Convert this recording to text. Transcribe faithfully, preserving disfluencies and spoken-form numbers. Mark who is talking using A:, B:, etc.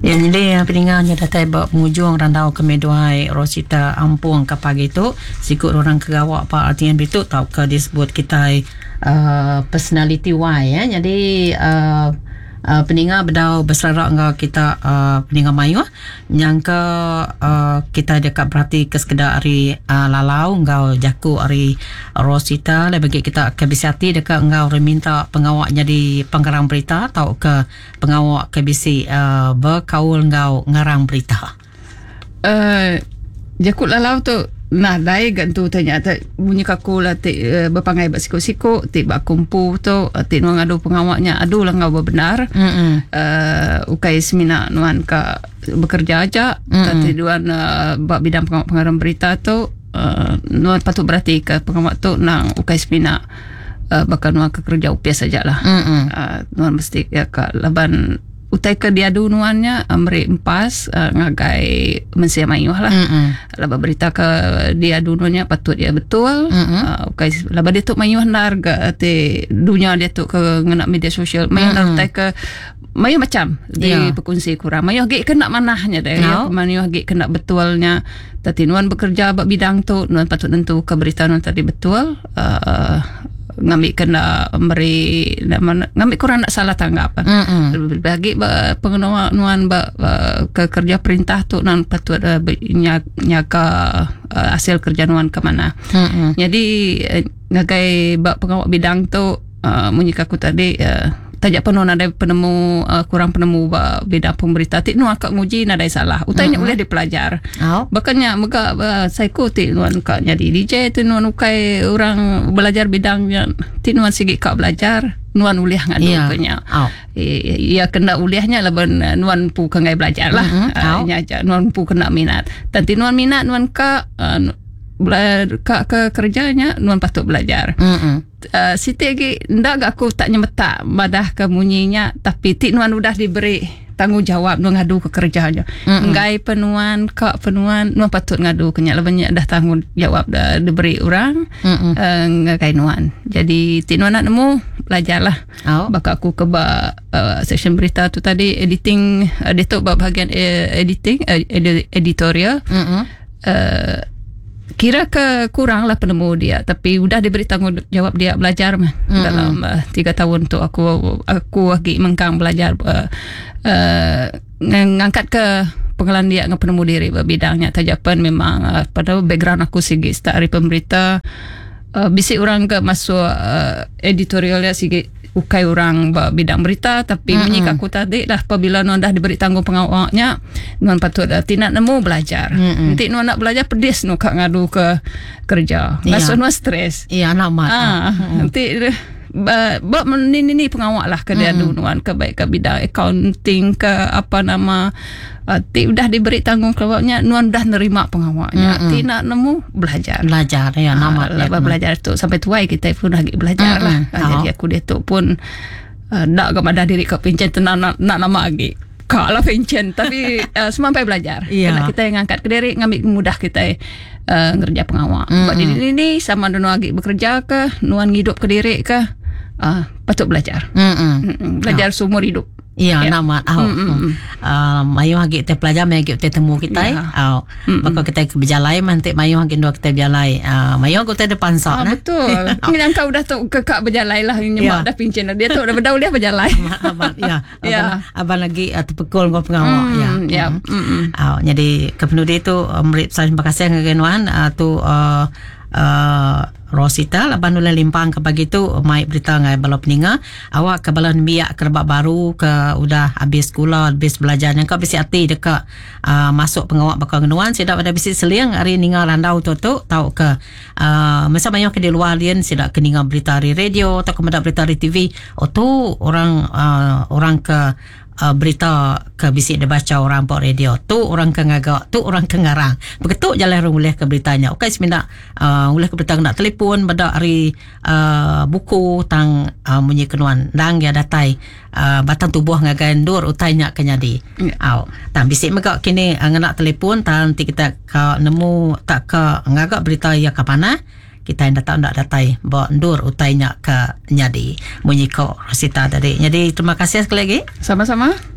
A: Ya, jadi peninggalnya datai buat penghujung randau ke Meduai Rosita Ampung ke pagi tu sikut orang kegawak pak artian itu tau ke disebut kita uh, personality Y ya. Jadi uh, uh, peninggal berdau berserak ngau kita uh, peninggal mayu yang ke uh, kita dekat berarti ke sekedar hari uh, lalau ngau jaku hari Rosita le bagi kita kebisiati dekat ngau reminta pengawak jadi penggarang berita tau ke pengawak K B C uh, berkaul ngau ngarang berita.
B: Uh, jakut lalau tu nah dai gantu tanya tak bunyi kaku lah ti uh, berpangai bak siko-siko ti bak kumpu tu uh, ti nuang adu pengawaknya adu lah ngau benar. Mm uh, ukai semina nuan ka bekerja aja tapi duan uh, bak bidang pengawak pengarang berita tu uh, nuan patut berarti ke pengawak tu nang ukai semina uh, bakal nuan ke kerja upias sajalah. Uh, nuan mesti ya ka laban utai ke diadu nuannya amri empas uh, ngagai mensia mayuh lah. Laba berita ke diadu nuannya patut dia betul. Uh, ukai laba dia tu mayuh narga te dunia dia tu ke ngena media sosial mayuh nar utai ke mayuh macam di yeah. Perkongsi kurang mayuh ge kena manahnya deh no. Ya mayuh ge kena betulnya tati nuan bekerja bak bidang tu nuan patut tentu ke berita nuan tadi betul. Uh, ngambil kena beri ngambil kurang nak salah tanggapan. Mm-hmm. Bagi pengenuan nuan ke kerja perintah tu nan patut uh, nyaka uh, hasil kerja nuan ke mana. Mm-hmm. Jadi ngagai bak pengawak bidang tu uh, munyikaku tadi uh, tajak penuh ada penemu uh, kurang penemu ba bidang pemberita ti nuan kak nguji nadai salah utainya mm-hmm. Boleh dipelajar. Oh. Bahkannya mega uh, saiko ti nuan kak jadi D J tu nuan ukai orang belajar bidangnya ti nuan sigi kak belajar nuan uliah ngadu yeah. Kenya. Oh. Ia kena uliahnya laban nuan pu kangai belajar lah. Mm-hmm. Oh. Uh, nya nuan pu kena minat. Tanti nuan minat nuan kak uh, Kak ke kerjanya nuan patut belajar. Mm-hmm. Uh, Siti lagi ndak aku tak nyemetak madah ke munyinya tapi ti nuan udah diberi tanggungjawab nuan ngadu ke kerjanya. Mm-hmm. Ngai penuan kak penuan nuan patut ngadu kenya lebihnya dah tanggungjawab dah diberi orang. Mm-hmm. Uh, ngai nuan. Jadi ti nuan nak nemu belajarlah. Oh. Baka aku ke ba uh, section berita tu tadi editing uh, dia tu bahagian uh, editing uh, ed- editorial. Mm-hmm. Uh, Kira ke kurang lah penemu dia tapi udah diberi tanggungjawab dia belajar mah. Mm-hmm. Dalam uh, tiga tahun tu aku aku lagi mengkang belajar uh, uh, ngangkat ke pengalaman dia penemu diri bidangnya tajapan memang uh, pada background aku segi start dari pemberita uh, bisi orang ke masuk uh, editorialnya segi ukai orang bidang berita tapi mm-hmm. Menyik aku tadi lah apabila nuan dah diberi tanggung pengawaknya nuan patut uh, tidak nemu belajar. Mm-hmm. Nanti nuan nak belajar pedis nu kak ngadu ke kerja masuk nuan stres
A: iya nak mat
B: ah, mm-hmm. Nanti buat uh, ni ni pengawak lah ke dia mm-hmm. Nuan ke baik ke bidang accounting ke apa nama uh, ti udah diberi tanggung pengawaknya nuan dah nerima pengawaknya mm-hmm. Tidak nemu belajar
A: belajar ya nama
B: uh, ya, belajar tu sampai tuai kita pun lagi belajar mm-hmm. Lah uh, jadi aku dia tu pun uh, nak kepada diri ke pencen tenang nak, nak nama lagi kak lah pencen tapi uh, semampai belajar yeah. Kena kita yang angkat ke diri ngambil mudah kita uh, ngerja pengawak mm-hmm. Buat diri ini sama nuan lagi bekerja ke nuan hidup ke diri ke Uh, patut belajar. Mm-hmm. Mm-hmm. Belajar oh. Seumur hidup.
A: Iya, yeah. Nama. Oh. Mm-hmm. Uh, mayu hagi te pelajar, mayu hagi te temu kita. Yeah. Oh. Mm-hmm. Baka kita berjalai, nanti mayu hagi dua kita berjalai. Uh, mayu hagi te depan sok.
B: Ah, nah. Betul. Ini angka udah tu kekak berjalai lah. Ini yeah. Mak dah pincin. Dia tu udah berdauliah berjalai.
A: Abang, ya. Abang, abang lagi uh, terpekul kau pengawak. Mm, ya.
B: Yeah. Mm-hmm.
A: Oh, jadi kepenudi itu memberi pesan terima kasih kegenuan uh, tu uh, uh, Rosita laban nula limpang ke pagi tu mai berita ngai balap ninga awak ke balon biak kerbak baru ke udah habis sekolah habis belajar yang kau bisi hati dekat uh, masuk pengawak bakal genuan sidak pada bisi seliang hari ninga landau tu tu tahu ke uh, masa banyak ke di luar lian sidak ke ninga berita hari radio atau ke berita hari T V oh tu orang uh, orang ke Uh, berita ke bisik dia baca orang pok radio tu orang ke ngagak tu orang ke ngarang begitu jalan orang boleh ke beritanya okey seminta uh, boleh ke berita nak telefon pada hari uh, buku tang uh, munyi kenuan dang ya datai uh, batang tubuh ngagandur utainya kenyadi au tang bisik megak kini uh, nak telefon tang nanti kita ka nemu tak ke ngagak berita ya ke mana kita yang datang nak datai bawa ndur utainya ke nyadi munyi ko Rosita tadi. Jadi terima kasih sekali lagi.
B: Sama-sama.